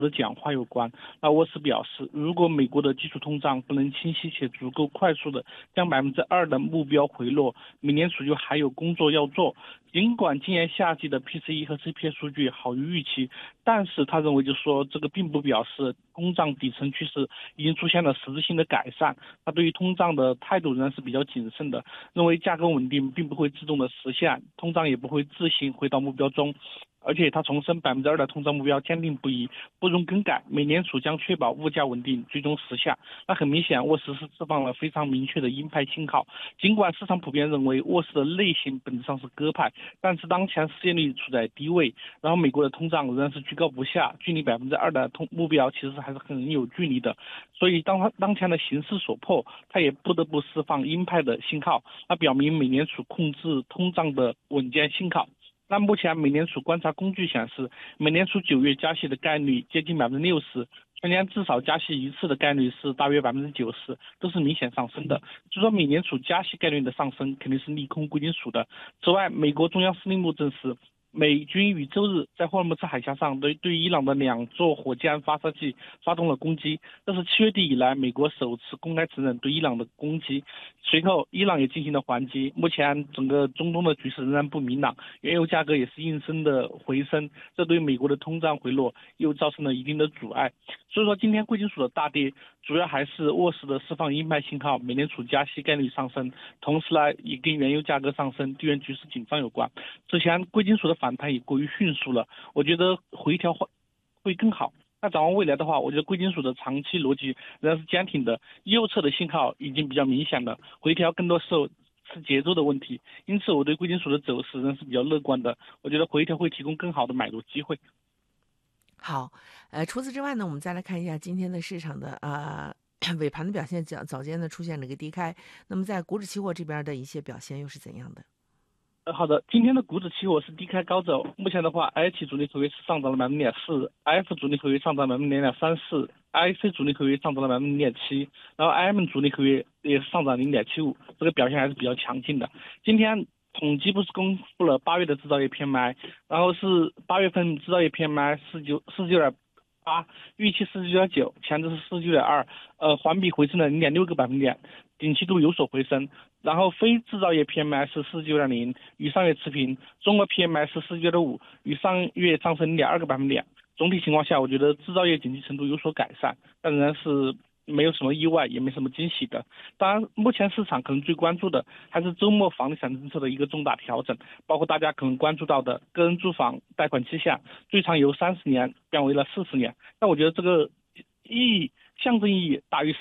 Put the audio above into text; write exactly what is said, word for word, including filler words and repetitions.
的讲话有关。那沃斯表示，如果美国的基础通胀不能清晰且足够快速的将百分之二的目标回落，美联储就还有工作要做。尽管今年夏季的 P C E 和 C P I 数据好于预期，但是他认为就是说这个并不表示通胀底层趋势已经出现了实质性的改善。他对于通胀的态度仍然是比较谨慎的，认为价格稳定并不会自动的实现，通胀也不会自行回到目标中。而且他重申百分之二的通胀目标坚定不移，不容更改。美联储将确保物价稳定，最终实现。那很明显，沃斯是释放了非常明确的鹰派信号。尽管市场普遍认为沃斯的类型本质上是鸽派，但是当前失业率处在低位，然后美国的通胀仍然是居高不下，距离百分之二的通目标其实还是很有距离的。所以当他当前的形势所迫，他也不得不释放鹰派的信号，那表明美联储控制通胀的稳健信号。那目前美联储观察工具显示，美联储九月加息的概率接近百分之六十，全年至少加息一次的概率是大约百分之九十，都是明显上升的。就说美联储加息概率的上升肯定是利空贵金属的。此外，美国中央司令部证实，美军于周日在霍尔木兹海峡上对对伊朗的两座火箭发射器发动了攻击，这是七月底以来美国首次公开承认对伊朗的攻击。随后，伊朗也进行了还击。目前整个中东的局势仍然不明朗，原油价格也是应声的回升，这对美国的通胀回落又造成了一定的阻碍。所以说，今天贵金属的大跌主要还是沃斯的释放鹰派信号，美联储加息概率上升，同时呢也跟原油价格上升、地缘局势紧张有关。之前贵金属的反弹也过于迅速了，我觉得回调会会更好。那展望未来的话，我觉得贵金属的长期逻辑仍然是坚挺的，右侧的信号已经比较明显了，回调更多时候是节奏的问题，因此我对贵金属的走势仍然是比较乐观的，我觉得回调会提供更好的买入机会。 好，呃，除此之外呢，我们再来看一下今天的市场的呃尾盘的表现，早早间呢出现了一个低开，那么在股指期货这边的一些表现又是怎样的？ 呃，好的，今天的股指期货是低开高走，目前的话 ，H 主力合约是上涨了百分之零点四 ，F 主力合约上涨百分之零点三四 ，I C 主力合约上涨了百分之零点七，然后 M 主力合约也是上涨零点七五，这个表现还是比较强劲的。今天统计部是公布了八月的制造业 P M I， 然后是八月份制造业 P M I 四九四十九点八，预期四十九点九，前值是四十九点二，呃，环比回升了零点六个百分点，景气度有所回升。然后非制造业 P M I 是四十九点零，与上月持平；综合 P M I 是四十九点五，与上月上升零点二个百分点。总体情况下，我觉得制造业经济程度有所改善，但仍然是没有什么意外，也没什么惊喜的。当然，目前市场可能最关注的还是周末房地产政策的一个重大调整，包括大家可能关注到的个人住房贷款期限最长由三十年变为了四十年。但我觉得这个意义象征意义大于